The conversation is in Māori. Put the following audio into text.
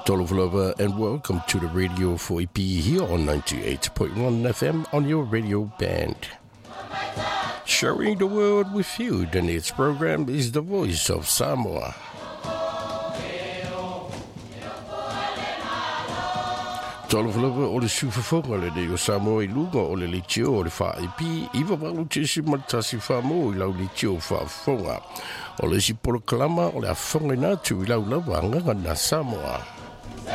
Toloflova, and welcome to the radio for EP here on 98.1 FM on your radio band. Sharing the world with you, the next program is The Voice of Samoa. Toloflova o le sufafonga le deo Samoa I lunga o le litio o le wha EP, iwa walu tesi matasi whamo I lau litio whafonga. O le si polo kalama o le afonga natu I lau lau anganga na Samoa.